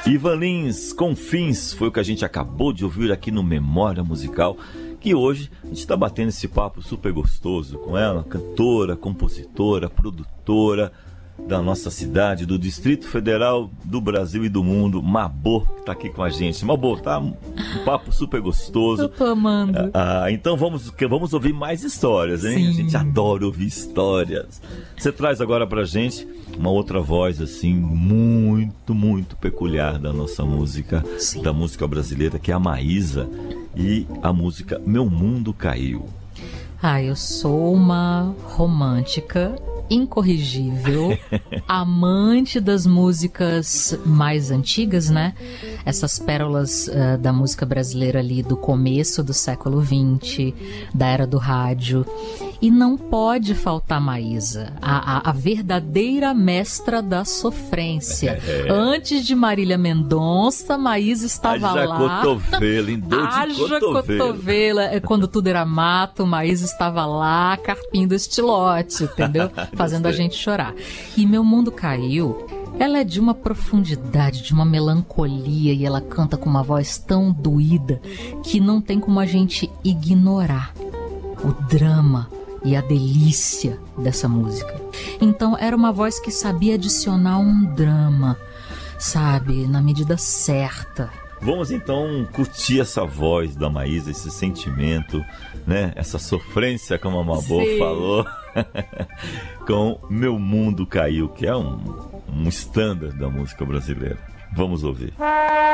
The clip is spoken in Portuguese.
Ivan Lins, Confins, foi o que a gente acabou de ouvir aqui no Memória Musical, que hoje a gente está batendo esse papo super gostoso com ela, cantora, compositora, produtora da nossa cidade, do Distrito Federal, do Brasil e do mundo, Mabô, que está aqui com a gente. Mabô, tá um papo super gostoso. Eu tô amando. Então vamos ouvir mais histórias, hein? Sim. A gente adora ouvir histórias. Você traz agora pra gente uma outra voz, assim, muito, muito peculiar da nossa música, Sim. da música brasileira, que é a Maísa, e a música Meu Mundo Caiu. Eu sou uma romântica incorrigível, amante das músicas mais antigas, né? Essas pérolas da música brasileira ali do começo do século XX, da era do rádio. E não pode faltar Maísa, a verdadeira mestra da sofrência. Antes de Marília Mendonça, Maísa estava Haja lá. cotovelo, em dor de Haja cotovelo. cotovelo. Quando tudo era mato, Maísa estava lá carpindo estilote, entendeu? Fazendo a gente chorar. E Meu Mundo Caiu, ela é de uma profundidade, de uma melancolia, e ela canta com uma voz tão doída que não tem como a gente ignorar o drama e a delícia dessa música. Então era uma voz que sabia adicionar um drama, sabe, na medida certa. Vamos então curtir essa voz da Maísa, esse sentimento, né? Essa sofrência, como a Mabô falou, com Meu Mundo Caiu, que é um standard da música brasileira. Vamos ouvir.